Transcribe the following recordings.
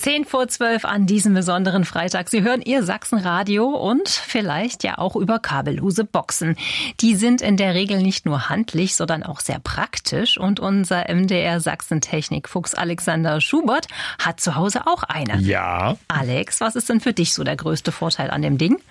10:10 an diesem besonderen Freitag. Sie hören Ihr Sachsenradio und vielleicht ja auch über kabellose Boxen. Die sind in der Regel nicht nur handlich, sondern auch sehr praktisch. Und unser MDR Sachsen-Technik-Fuchs Alexander Schubert hat zu Hause auch eine. Ja. Alex, was ist denn für dich so der größte Vorteil an dem Ding?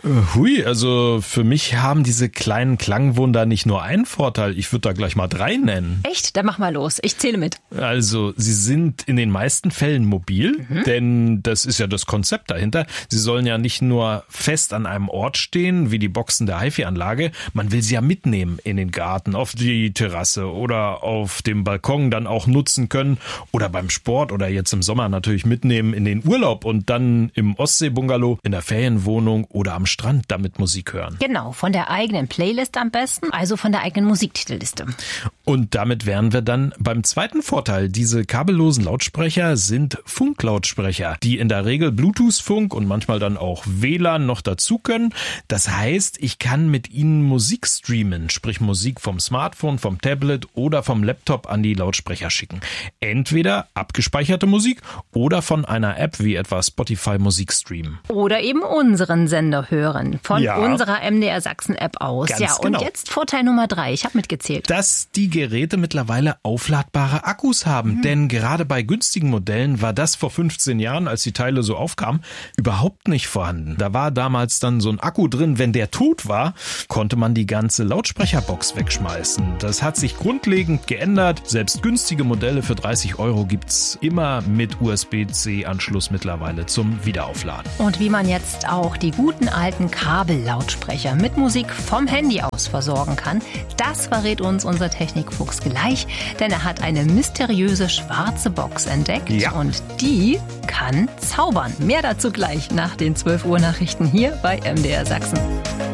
Also für mich haben diese kleinen Klangwunder nicht nur einen Vorteil. Ich würde da gleich mal 3 nennen. Echt? Dann mach mal los. Ich zähle mit. Also sie sind in den meisten Fällen mobil, denn das ist ja das Konzept dahinter. Sie sollen ja nicht nur fest an einem Ort stehen, wie die Boxen der HiFi-Anlage. Man will sie ja mitnehmen in den Garten, auf die Terrasse oder auf dem Balkon dann auch nutzen können oder beim Sport oder jetzt im Sommer natürlich mitnehmen in den Urlaub und dann im Ostsee-Bungalow, in der Ferienwohnung oder am Strand damit Musik hören. Genau, von der eigenen Playlist am besten, also von der eigenen Musiktitelliste. Und damit wären wir dann beim zweiten Vorteil. Diese kabellosen Lautsprecher sind Funklautsprecher, die in der Regel Bluetooth-Funk und manchmal dann auch WLAN noch dazu können. Das heißt, ich kann mit ihnen Musik streamen, sprich Musik vom Smartphone, vom Tablet oder vom Laptop an die Lautsprecher schicken. Entweder abgespeicherte Musik oder von einer App wie etwa Spotify Musik streamen. Oder eben unseren Sender hören, von Ja. unserer MDR Sachsen-App aus. Ganz ja, und genau. jetzt Vorteil Nummer 3, ich habe mitgezählt. Dass die Geräte mittlerweile aufladbare Akkus haben. Denn gerade bei günstigen Modellen war das vor 15 Jahren, als die Teile so aufkamen, überhaupt nicht vorhanden. Da war damals dann so ein Akku drin, wenn der tot war, konnte man die ganze Lautsprecherbox wegschmeißen. Das hat sich grundlegend geändert. Selbst günstige Modelle für 30 € gibt's immer mit USB-C-Anschluss mittlerweile zum Wiederaufladen. Und wie man jetzt auch die guten alten Kabellautsprecher mit Musik vom Handy aus versorgen kann, das verrät uns unser Technikfuchs gleich, denn er hat eine mysteriöse schwarze Box entdeckt und die kann zaubern. Mehr dazu gleich nach den 12 Uhr Nachrichten hier bei MDR Sachsen.